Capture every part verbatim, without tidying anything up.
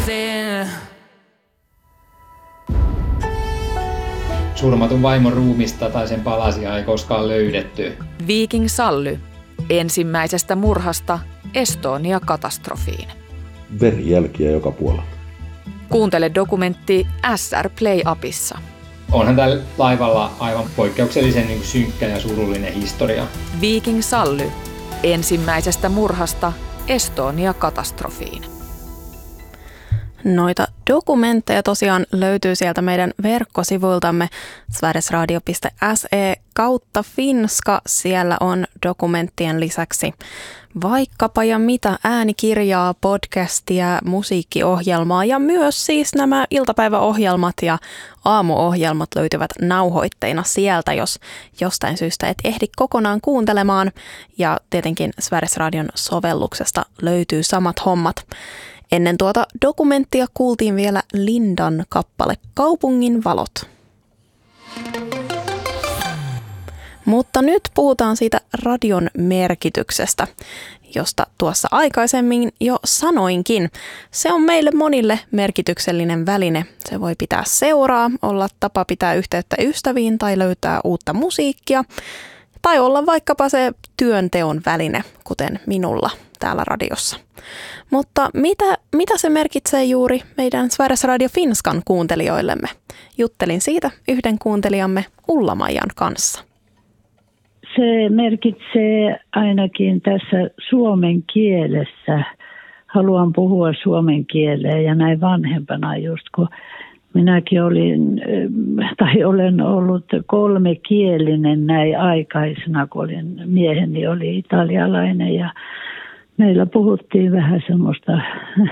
Surmatun vaimon ruumista tai sen palasia ei koskaan löydetty. Viking Sally. Ensimmäisestä murhasta Estonia-katastrofiin. Verijälkiä joka puolella. Kuuntele dokumentti S R Play-appissa. Onhan tällä laivalla aivan poikkeuksellisen niin kuin synkkä ja surullinen historia. Viking Sally. Ensimmäisestä murhasta Estonia-katastrofiin. Noita dokumentteja tosiaan löytyy sieltä meidän verkkosivuiltamme sverigesradio piste se kautta finska. Siellä on dokumenttien lisäksi vaikkapa ja mitä äänikirjaa, podcastia, musiikkiohjelmaa ja myös siis nämä iltapäiväohjelmat ja aamuohjelmat löytyvät nauhoitteina sieltä, jos jostain syystä et ehdi kokonaan kuuntelemaan. Ja tietenkin Sverigesradion sovelluksesta löytyy samat hommat. Ennen tuota dokumenttia kuultiin vielä Lindan kappale Kaupungin valot. Mutta nyt puhutaan siitä radion merkityksestä, josta tuossa aikaisemmin jo sanoinkin. Se on meille monille merkityksellinen väline. Se voi pitää seuraa, olla tapa pitää yhteyttä ystäviin tai löytää uutta musiikkia. Tai olla vaikkapa se työnteon väline, kuten minulla täällä radiossa. Mutta mitä, mitä se merkitsee juuri meidän Sverigesradio Finskan kuuntelijoillemme? Juttelin siitä yhden kuuntelijamme Ulla-Maijan kanssa. Se merkitsee ainakin tässä suomen kielessä. Haluan puhua suomen kieleä ja näin vanhempana just kun minäkin olin, tai olen ollut kolmekielinen näin aikaisena, kun olin, mieheni oli italialainen ja meillä puhuttiin vähän semmoista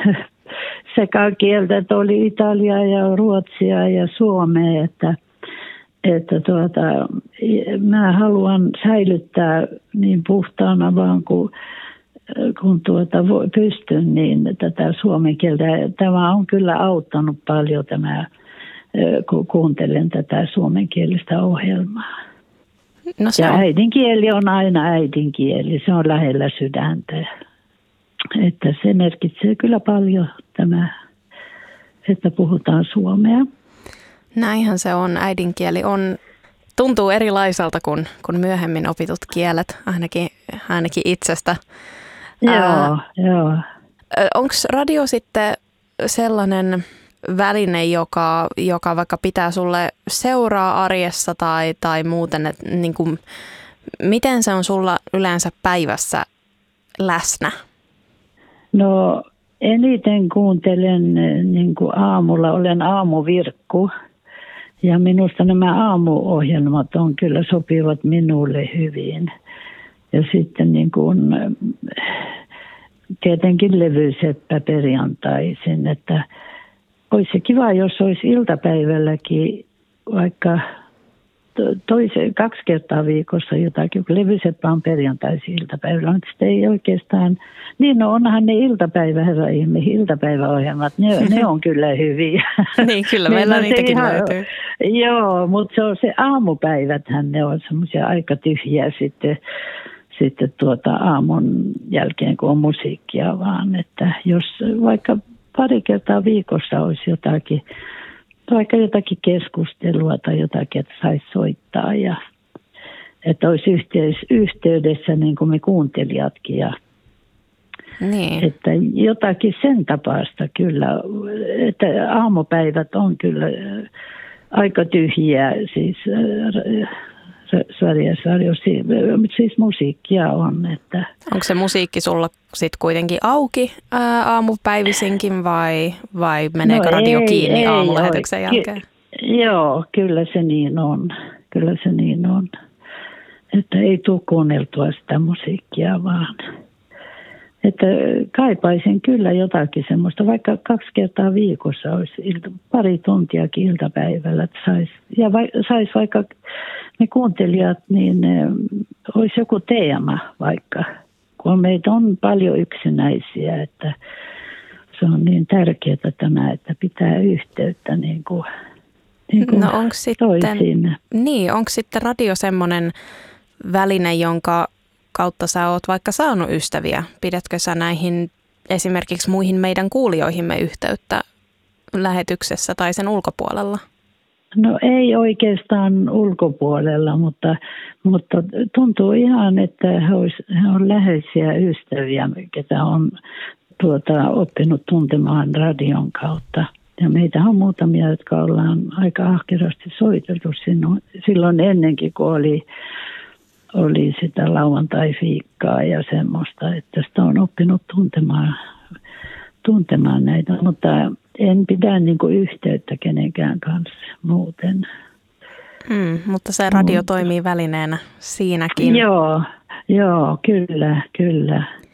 sekakieltä, että oli italiaa ja ruotsia ja suomea, että, että tuota, mä haluan säilyttää niin puhtaana vaan kuin kun tuota pystyn, niin tätä suomen kieltä. Tämä on kyllä auttanut paljon tämä, kun kuuntelen tätä suomenkielistä ohjelmaa. No se ja on. Äidinkieli on aina äidinkieli, se on lähellä sydäntä. Että se merkitsee kyllä paljon tämä, että puhutaan suomea. Näinhän se on. Äidinkieli on, tuntuu erilaiselta kuin, kuin myöhemmin opitut kielet, ainakin, ainakin itsestä. Joo, Ää, joo. Onko radio sitten sellainen väline, joka, joka vaikka pitää sulle seuraa arjessa tai, tai muuten, että niin kuin, miten se on sulla yleensä päivässä läsnä? No eniten kuuntelen niin kuin aamulla, olen aamuvirkku ja minusta nämä aamuohjelmat on kyllä sopivat minulle hyvin. Ja sitten niin kuin, tietenkin levyseppä perjantaisin, että olisi se kiva, jos olisi iltapäivälläkin vaikka toisen, kaksi kertaa viikossa jotakin, kun levyseppä on perjantaisin iltapäivällä, mutta sitten ei oikeastaan, niin no onhan ne iltapäivä, herra ihme, iltapäiväohjelmat, ne, ne on kyllä hyviä. Niin, kyllä meillä no, niitäkin ihan, löytyy. Joo, mutta se on se aamupäiväthän, ne on semmoisia aika tyhjiä sitten. Sitten tuota aamun jälkeen, kun on musiikkia vaan, että jos vaikka pari kertaa viikossa olisi jotakin, vaikka jotakin keskustelua tai jotakin, että saisi soittaa ja että olisi yhteys, yhteydessä niin kuin me kuuntelijatkin ja niin. Että jotakin sen tapaista kyllä, että aamupäivät on kyllä aika tyhjiä siis Sverigesradio, siis musiikkia on. Että onko se musiikki sulla sitten kuitenkin auki ää, aamupäivisinkin vai, vai meneekö no radio ei, kiinni ei, aamulähetyksen jälkeen? Ky- joo, kyllä se niin on. Kyllä se niin on. Että ei tule kuunneltua sitä musiikkia vaan. Että kaipaisin kyllä jotakin semmoista, vaikka kaksi kertaa viikossa olisi ilta, pari tuntiakin iltapäivällä, että sais, ja vai, sais vaikka ne kuuntelijat, niin e, olisi joku teema vaikka, kun meitä on paljon yksinäisiä, että se on niin tärkeää tämä, että pitää yhteyttä niin kuin, niin kuin no onko sitten, toisiin. Niin, onko sitten radio semmoinen väline, jonka kautta sä oot vaikka saanut ystäviä? Pidätkö sä näihin esimerkiksi muihin meidän kuulijoihimme yhteyttä lähetyksessä tai sen ulkopuolella? No ei oikeastaan ulkopuolella, mutta, mutta tuntuu ihan, että he, olisi, he on läheisiä ystäviä, ketä on tuota, oppinut tuntemaan radion kautta. Ja meitä on muutamia, jotka ollaan aika ahkerasti soiteltu silloin ennenkin, kun oli, oli sitä lauantai-fiikkaa ja semmoista, että sitä on oppinut tuntemaan, tuntemaan näitä, mutta en pidä niin kuin yhteyttä kenenkään kanssa muuten. Mm, mutta se radio toimii välineenä siinäkin. Joo, joo, kyllä, kyllä.